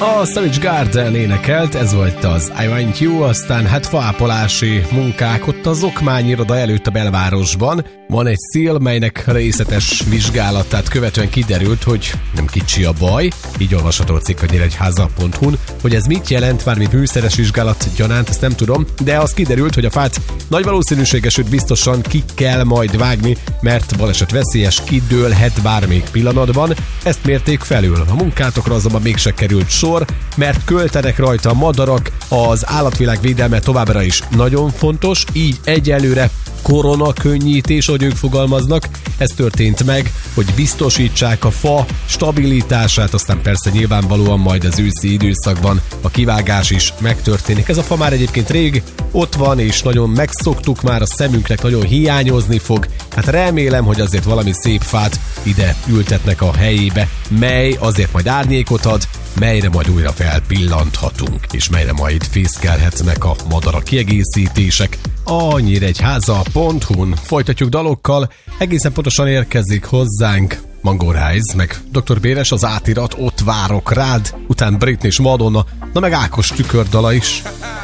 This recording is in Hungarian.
A Savage Garden énekelt, ez volt az I Want You, aztán hát faápolási munkák ott az okmányiroda előtt a belvárosban. Van egy szél, melynek részletes vizsgálatát követően kiderült, hogy nem kicsi a baj, így olvasható a cikk a nyíregyháza.hu-n. Hogy ez mit jelent, mármint műszeres vizsgálat gyanánt, ezt nem tudom, de az kiderült, hogy a fát nagy valószínűséggel, sőt biztosan ki kell majd vágni, mert baleset veszélyes, kidőlhet bármelyik pillanatban. Ezt mérték felül. A munkátokra azonban mégse került sor, mert költenek rajta a madarak, az állatvilág védelme továbbra is nagyon fontos, így egyelőre koronakönnyítés, ahogy ők fogalmaznak, ez történt meg, hogy biztosítsák a fa stabilitását, aztán persze nyilvánvalóan majd az őszi időszakban a kivágás is megtörténik. Ez a fa már egyébként rég ott van, és nagyon megszoktuk már, a szemünknek nagyon hiányozni fog. Hát remélem, hogy azért valami szép fát ide ültetnek a helyébe, mely azért majd árnyékot ad, melyre majd újra felpillanthatunk, és melyre majd fészkelhetnek a madarak, kiegészítések. A nyíregyháza.hu-n folytatjuk dalokkal, egészen pontosan érkezik hozzánk Mango Rise, meg Dr. Béres, az átirat, Ott várok rád, után Britney és Madonna, na meg Ákos tükördala is.